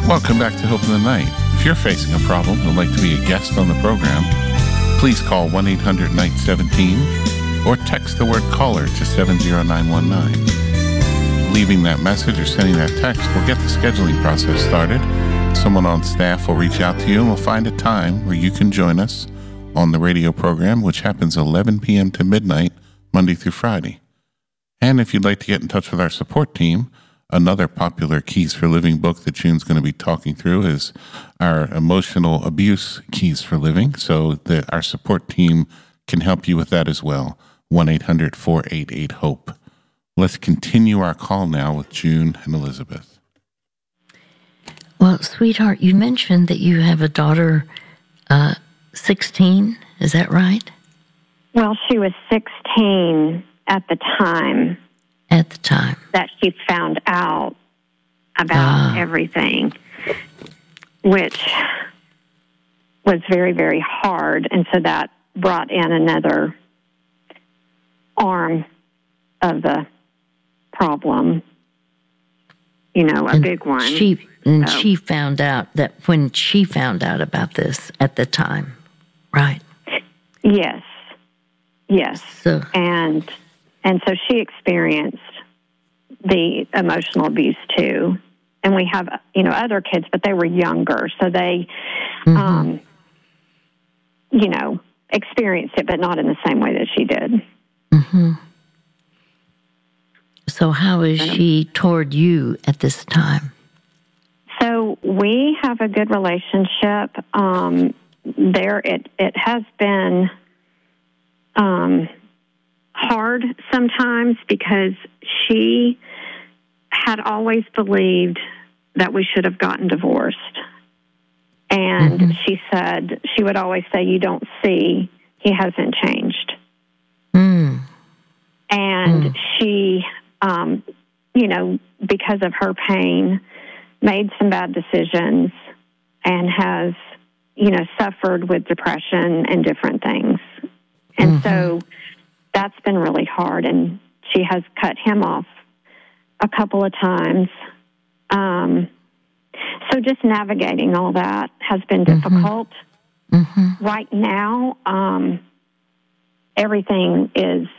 Welcome back to Hope in the Night. If you're facing a problem and would like to be a guest on the program, please call 1-800-NIGHT-17 or text the word caller to 70919. Leaving that message or sending that text will get the scheduling process started. Someone on staff will reach out to you and we'll find a time where you can join us on the radio program, which happens 11 p.m. to midnight, Monday through Friday. And if you'd like to get in touch with our support team, another popular Keys for Living book that June's going to be talking through is our Emotional Abuse Keys for Living, so that our support team can help you with that as well. 1-800-488-HOPE. Let's continue our call now with June and Elizabeth. Well, sweetheart, you mentioned that you have a daughter, 16. Is that right? Well, she was 16 at the time. At the time that she found out about everything, which was very, very hard. And so that brought in another arm of the problem, a big one. She found out that when she found out about this at the time, right? Yes. So. And so she experienced the emotional abuse too. And we have, other kids, but they were younger. So they, experienced it, but not in the same way that she did. Mm-hmm. So how is she toward you at this time? So we have a good relationship. It has been, hard sometimes because she had always believed that we should have gotten divorced. And she said, she would always say, "You don't see, he hasn't changed." And she, because of her pain, made some bad decisions and has, suffered with depression and different things. And so that's been really hard, and she has cut him off a couple of times. So just navigating all that has been difficult. Right now, everything is,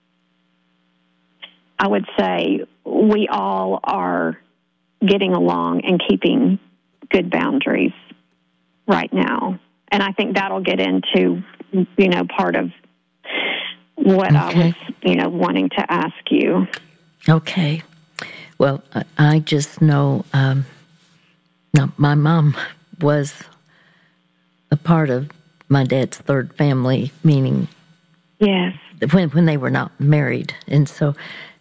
I would say, we all are getting along and keeping good boundaries right now. And I think that'll get into, part of what I was, wanting to ask you. Okay. Well, I just know, my mom was a part of my dad's third family, meaning yes, when they were not married, and so,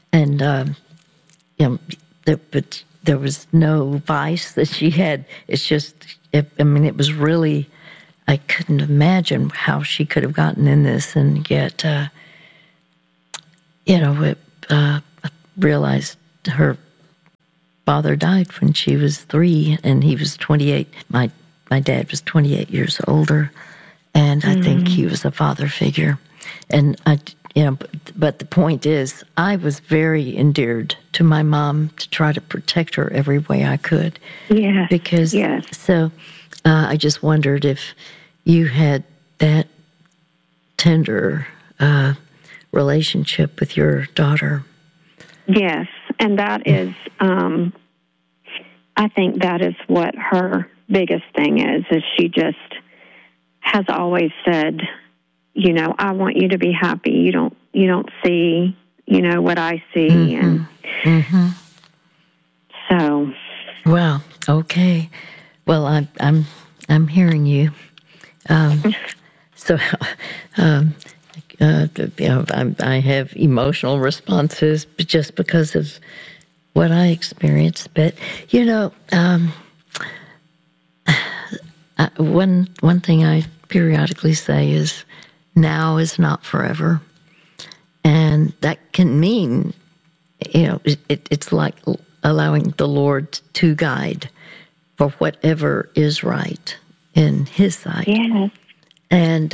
but there was no vice that she had. It's just, it was really, I couldn't imagine how she could have gotten in this, and yet, I realized her father died when she was 3, and he was 28. My dad was 28 years older, and I think he was a father figure. And but the point is, I was very endeared to my mom to try to protect her every way I could. Yeah. Because so I just wondered if you had that tender relationship with your daughter. Yes, and that is, I think that is what her biggest thing is she just has always said, I want you to be happy. You don't see, what I see. And so. Well, okay. Well, I'm hearing you. So, I have emotional responses just because of what I experienced. But one thing I periodically say is, now is not forever, and that can mean, it's like allowing the Lord to guide for whatever is right in His sight. Yes. And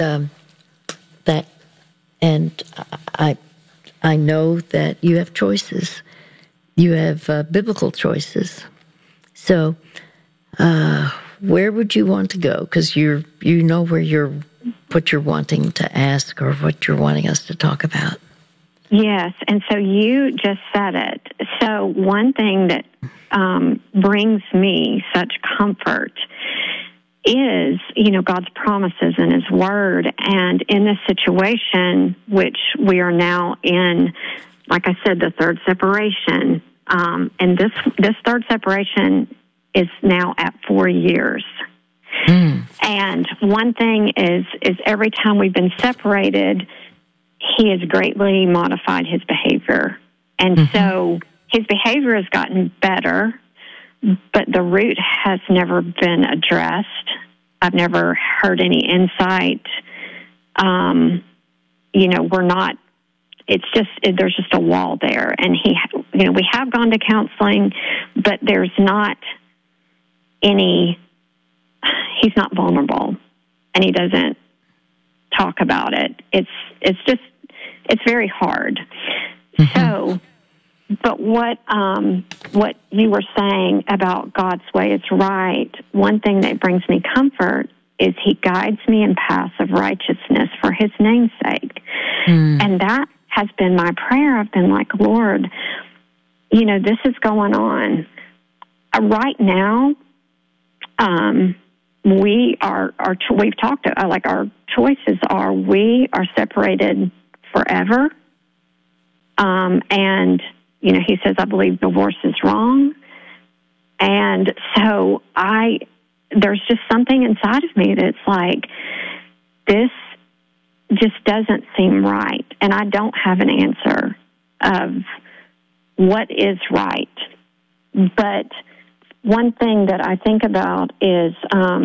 I know that you have choices. You have biblical choices. So Where would you want to go? Because you know what you're wanting to ask or what you're wanting us to talk about. Yes, and so you just said it. So one thing that brings me such comfort is, God's promises in His Word. And in this situation, which we are now in, like I said, the third separation, and this third separation is now at 4 years. And one thing is every time we've been separated, he has greatly modified his behavior. And so his behavior has gotten better, but the root has never been addressed. I've never heard any insight. We're not, there's just a wall there. And we have gone to counseling, but there's not he's not vulnerable, and he doesn't talk about it. It's very hard. So, but what you were saying about God's way is right. One thing that brings me comfort is He guides me in paths of righteousness for His name's sake. And that has been my prayer. I've been like, Lord, this is going on. Right now, we've talked, our choices are we are separated forever. And, he says, I believe divorce is wrong. And so there's just something inside of me that's like, this just doesn't seem right. And I don't have an answer of what is right. But one thing that I think about is,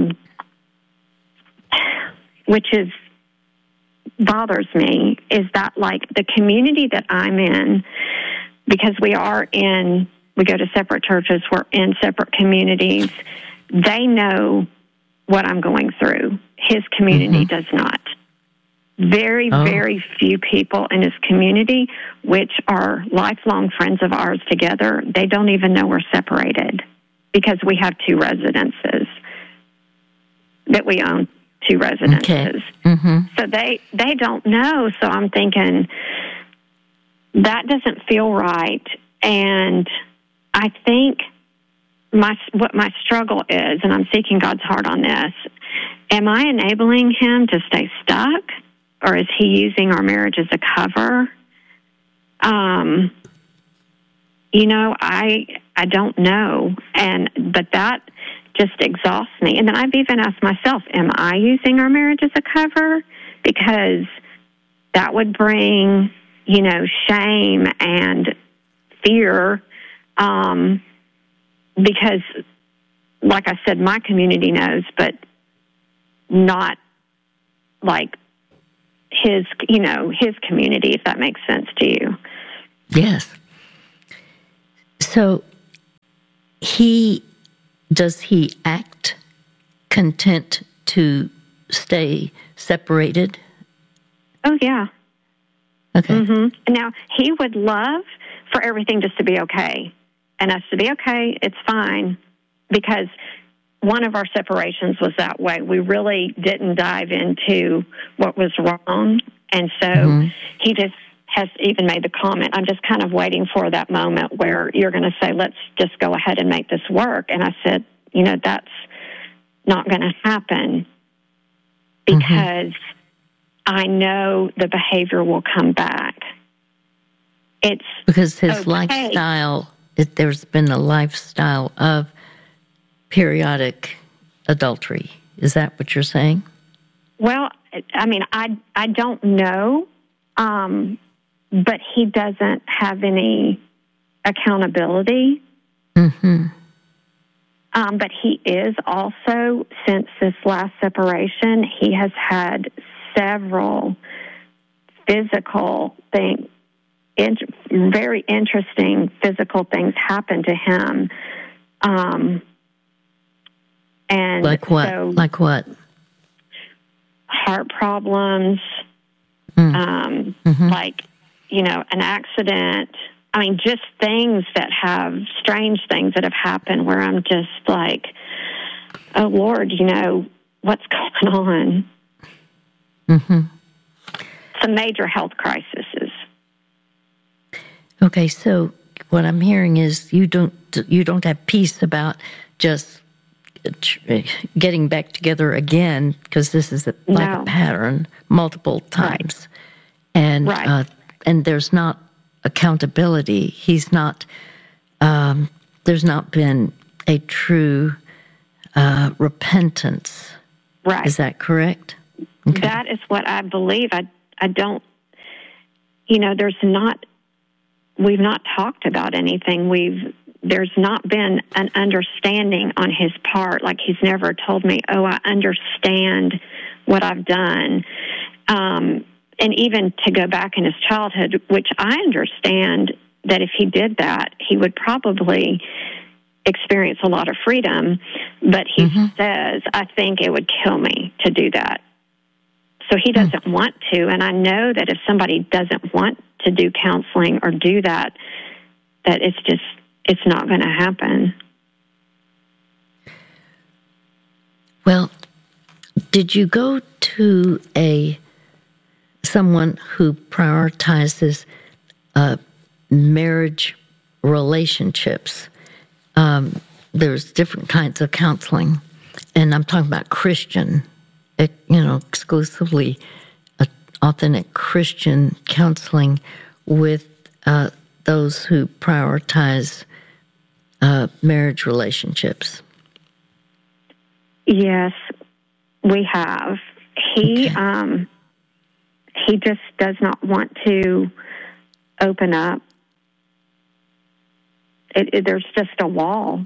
which bothers me, is that the community that I'm in, because we go to separate churches, we're in separate communities, they know what I'm going through. His community does not. Very few people in his community, which are lifelong friends of ours together, they don't even know we're separated because we have 2 residences, that we own 2 residences. Okay. So they don't know. So I'm thinking, that doesn't feel right. And I think what my struggle is, and I'm seeking God's heart on this, am I enabling him to stay stuck, or is he using our marriage as a cover? I don't know. But that just exhausts me. And then I've even asked myself, am I using our marriage as a cover? Because that would bring, shame and fear. Because, like I said, my community knows, but not like his community, if that makes sense to you. Yes. So does he act content to stay separated? Oh, yeah. Okay. Mm-hmm. Now, he would love for everything just to be okay. And us to be okay, it's fine. Because one of our separations was that way. We really didn't dive into what was wrong. And so he just has even made the comment, I'm just kind of waiting for that moment where you're going to say, let's just go ahead and make this work. And I said, that's not going to happen because I know the behavior will come back. It's because his lifestyle, there's been a lifestyle of periodic adultery. Is that what you're saying? Well, I mean, I don't know, but he doesn't have any accountability. But he is also, since this last separation, he has had several physical things, very interesting physical things happen to him. And like what? So, like what? Heart problems, like, an accident. I mean, just things that strange things that have happened where I'm just like, oh, Lord, what's going on? Mm-hmm. Some major health crises. Okay, so what I'm hearing is you don't have peace about just getting back together again, because this is like a pattern multiple times, right. And there's not accountability. He's not. There's not been a true repentance. Right. Is that correct? Okay. That is what I believe. I don't. There's not. We've not talked about anything. There's not been an understanding on his part. Like, he's never told me, oh, I understand what I've done. And even to go back in his childhood, which I understand that if he did that, he would probably experience a lot of freedom. But he says, I think it would kill me to do that. So he doesn't want to. And I know that if somebody doesn't want to do counseling or do that it's not going to happen. Well, did you go to someone who prioritizes marriage relationships? There's different kinds of counseling, and I'm talking about Christian, exclusively authentic Christian counseling with those who prioritize marriage relationships. Yes, we have. He just does not want to open up. There's just a wall.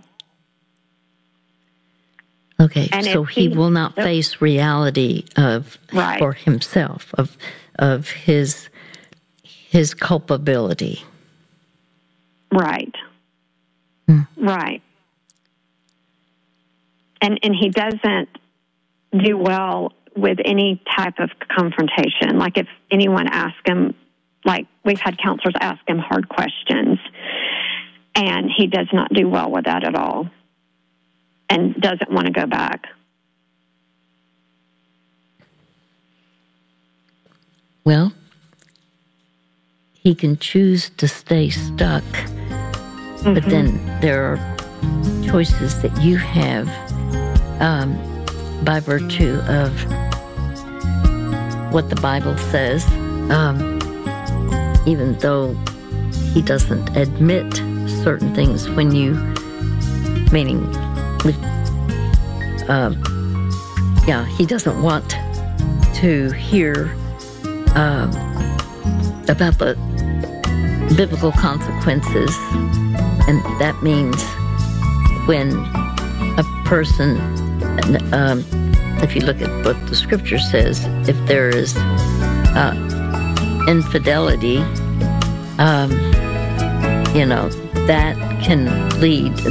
Okay, and so he will not face reality for himself of his culpability. Right. Right. And he doesn't do well with any type of confrontation. Like, if anyone asks him, like, we've had counselors ask him hard questions, and he does not do well with that at all, and doesn't want to go back. Well, he can choose to stay stuck, but then there are choices that you have by virtue of what the Bible says, even though he doesn't admit certain things he doesn't want to hear about the biblical consequences. And that means when a person, if you look at what the scripture says, if there is infidelity, that can lead,